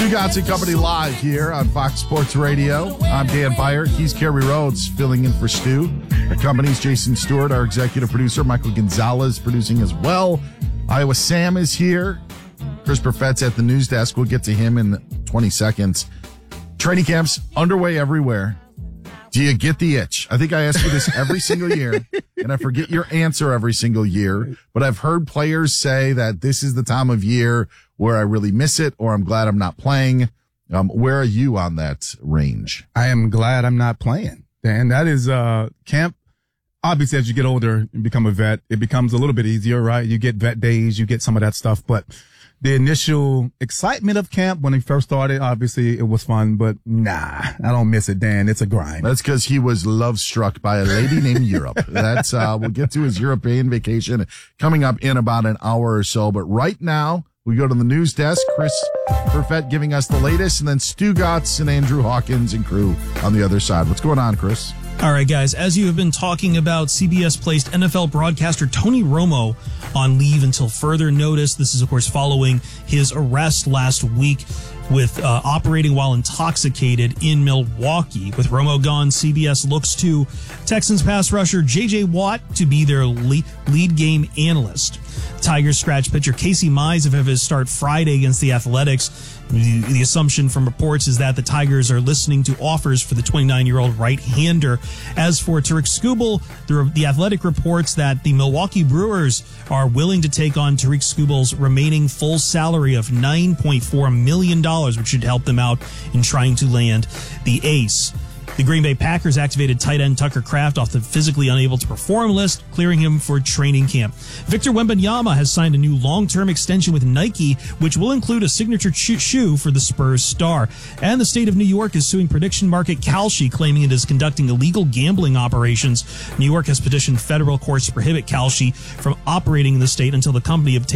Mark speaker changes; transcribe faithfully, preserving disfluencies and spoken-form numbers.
Speaker 1: Stugotz and Company live here on Fox Sports Radio. I'm Dan Beyer. He's Kerry Rhodes filling in for Stu. Our company's Jason Stewart, our executive producer. Michael Gonzalez producing as well. Iowa Sam is here. Chris Perfett's at the news desk. We'll get to him in twenty seconds. Training camps underway everywhere. Do you get the itch? I think I ask you this every single year, and I forget your answer every single year. But I've heard players say that this is the time of year where I really miss it, or I'm glad I'm not playing. Um, where are you on that range?
Speaker 2: I am glad I'm not playing, Dan. That is uh camp. Obviously, as you get older and become a vet, it becomes a little bit easier, right? You get vet days, you get some of that stuff, but the initial excitement of camp when he first started, obviously it was fun, but nah, I don't miss it, Dan. It's a grind.
Speaker 1: That's because he was love struck by a lady named Europe. That's, uh, we'll get to his European vacation coming up in about an hour or so. But right now we go to the news desk. Chris Perfett giving us the latest, and then Stugotz and Andrew Hawkins and crew on the other side. What's going on, Chris?
Speaker 3: All right, guys, as you have been talking about, C B S placed N F L broadcaster Tony Romo on leave until further notice. This is, of course, following his arrest last week with uh, operating while intoxicated in Milwaukee. With Romo gone, C B S looks to Texans pass rusher J J. Watt to be their lead, lead game analyst. Tigers scratch pitcher Casey Mize have his start Friday against the Athletics. The, the assumption from reports is that the Tigers are listening to offers for the twenty-nine-year-old right-hander. As for Tariq Skubal, the, the Athletic reports that the Milwaukee Brewers are willing to take on Tariq Skubal's remaining full salary of nine point four million dollars, which should help them out in trying to land the ace. The Green Bay Packers activated tight end Tucker Kraft off the physically unable to perform list, clearing him for training camp. Victor Wembanyama has signed a new long-term extension with Nike, which will include a signature shoe for the Spurs star. And the state of New York is suing prediction market Kalshi, claiming it is conducting illegal gambling operations. New York has petitioned federal courts to prohibit Kalshi from operating in the state until the company obtains